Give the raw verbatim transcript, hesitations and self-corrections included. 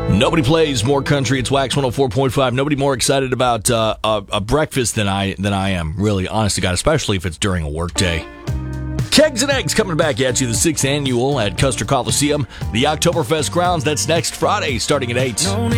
Nobody plays more country. It's Wax one oh four point five. Nobody more excited about uh, a, a breakfast than I than I am, really, honest to God, especially if it's during a work day. Kegs and Eggs coming back at you, the sixth annual at Custer Coliseum. The Oktoberfest grounds, that's next Friday starting at eight.